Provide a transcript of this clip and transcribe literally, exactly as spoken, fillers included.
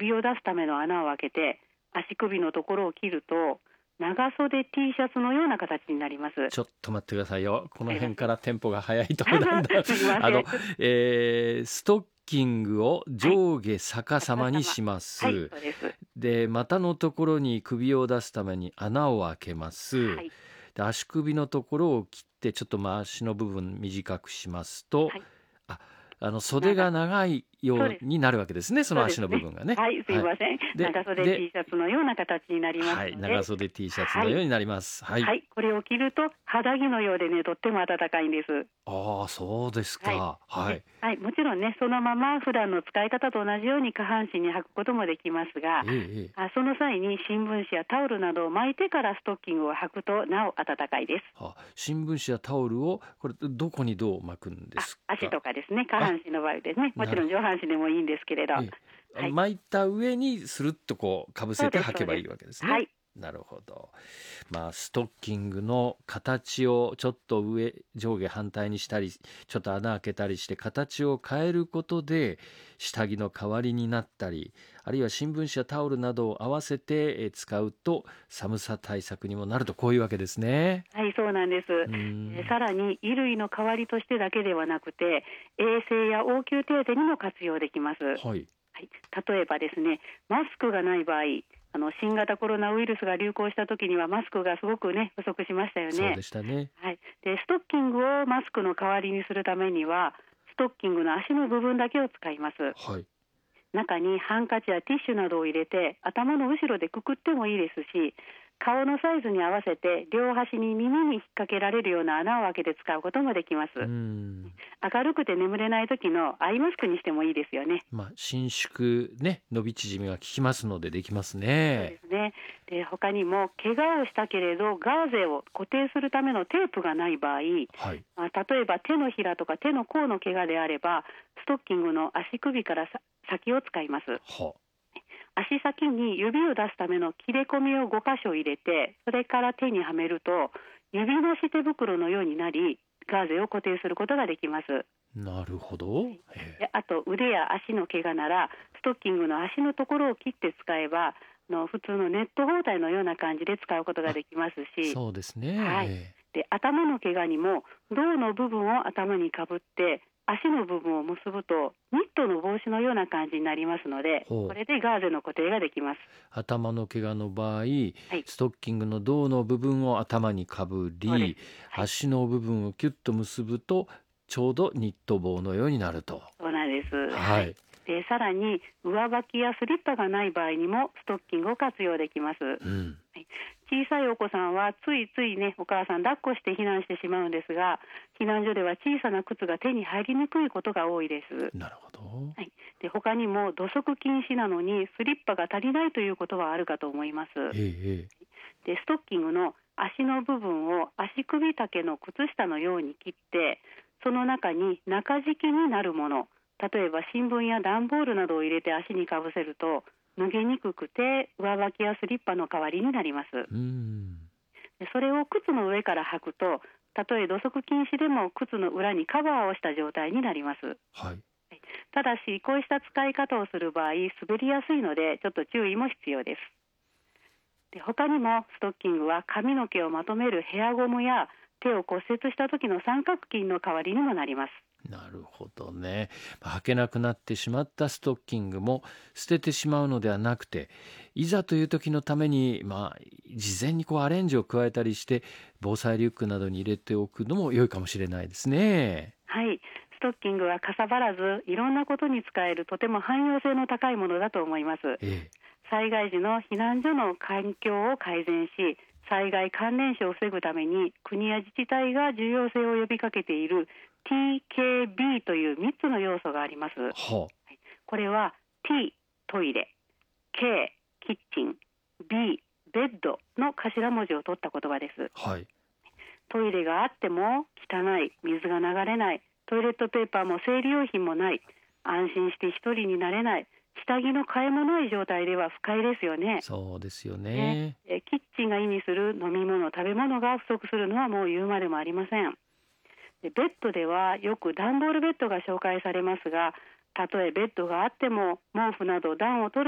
首を出すための穴を開けて足首のところを切ると長袖 T シャツのような形になります。 ちょっと待ってくださいよ。この辺からテンポが速いとだんだんすいませんあの、えーストッキングを上下逆さまにします、 はい、そうです。 で股のところに首を出すために穴を開けます、 はい、 で足首のところを切ってちょっとまあ足の部分短くしますと、 はい、 ああの袖が長いようになるわけですね。その足の部分がね。 はい、すいません、 で長袖で T シャツのような形になりますので、 はい、長袖 T シャツのようになります。はい、 はい、これを着ると肌着のようでね、とっても暖かいんです。 ああそうですか。はい、 はい、もちろんね、そのまま普段の使い方と同じように下半身に履くこともできますが、 ええええ、 あその際に新聞紙やタオルなどを巻いてからストッキングを履くとなお暖かいです。 あ新聞紙やタオルをこれどこにどう巻くんですか。 あ足とかですね、下半身の場合ですね、もちろん上半身でもいいんですけれど、 ええ、 はい、 巻いた上にスルッとこうかぶせて履けばいいわけですね。 はい、 なるほど。まあストッキングの形をちょっと上上下反対にしたりちょっと穴開けたりして形を変えることで下着の代わりになったり、あるいは新聞紙やタオルなどを合わせてえ使うと寒さ対策にもなると、こういうわけですね。 はい、そうなんです。 うーんえーさらに衣類の代わりとしてだけではなくて、衛生や応急手当にも活用できます。 はい、 はい、例えばですね、マスクがない場合、あの新型コロナウイルスが流行した時にはマスクがすごくね不足しましたよね。 そうでしたね。 はい、でストッキングをマスクの代わりにするためにはストッキングの足の部分だけを使います。 はい、 中にハンカチやティッシュなどを入れて頭の後ろでくくってもいいですし、顔のサイズに合わせて両端に耳に引っ掛けられるような穴を開けて使うこともできます。 うーん明るくて眠れない時のアイマスクにしてもいいですよね。 まあ伸縮ね伸び縮みが効きますのでできますそうね。 ですね。で他にも怪我をしたけれどガーゼを固定するためのテープがない場合、 はい、 まあ、例えば手のひらとか手の甲の怪我であればストッキングの足首からさ先を使います。 は足先に指を出すための切れ込みをご箇所入れて、それから手にはめると指なし手袋のようになりガーゼを固定することができます。 なるほど。えであと腕や足の怪我ならストッキングの足のところを切って使えばの普通のネット包帯のような感じで使うことができますえし、 そうですね。 はい、 えで頭の怪我にも胴の部分を頭にかぶって足の部分を結ぶとニットの帽子のような感じになりますので、 ほうこれでガーゼの固定ができます。 頭の怪我の場合、 はい、 ストッキングの胴の部分を頭にかぶり、 そうです、はい、 足の部分をキュッと結ぶとちょうどニット帽のようになると。 そうなんです。 はい、 でさらに上履きやスリッパがない場合にもストッキングを活用できます。 うん、 小さいお子さんはついついねお母さん抱っこして避難してしまうんですが、避難所では小さな靴が手に入りにくいことが多いです。 なるほど。 はい、で他にも土足禁止なのにスリッパが足りないということはあるかと思います。 ええでストッキングの足の部分を足首丈の靴下のように切って、その中に中敷きになるもの、例えば新聞や段ボールなどを入れて足にかぶせると脱げにくくて上履きやスリッパの代わりになります。 うん、 でそれを靴の上から履くと、たとえ土足禁止でも靴の裏にカバーをした状態になります。 はい、 ただしこうした使い方をする場合滑りやすいのでちょっと注意も必要です。で他にもストッキングは髪の毛をまとめるヘアゴムや手を骨折した時の三角巾の代わりにもなります。 なるほどね。履けなくなってしまったストッキングも捨ててしまうのではなくて、いざという時のために、まあ、事前にこうアレンジを加えたりして防災リュックなどに入れておくのも良いかもしれないですね。 はい、ストッキングはかさばらずいろんなことに使えるとても汎用性の高いものだと思います。 ええ、 災害時の避難所の環境を改善し、災害関連死を防ぐために国や自治体が重要性を呼びかけている ティーケービー というみっつの要素があります。 はこれは T トイレ、K キッチン、B ベッドの頭文字を取った言葉です。 はい、 トイレがあっても汚い、水が流れない、トイレットペーパーも生理用品もない、安心して一人になれない、下着の替えもない状態では不快ですよね。 そうですよねね。 えキッチンが意味する飲み物、食べ物が不足するのはもう言うまでもありません。でベッドではよく段ボールベッドが紹介されますが、たとえベッドがあっても毛布など暖を取る